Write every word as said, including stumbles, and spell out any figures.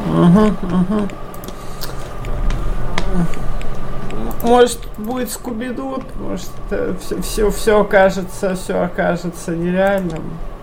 Угу, угу. Может, будет Скуби-Ду, может, все, все, все окажется, все окажется нереальным.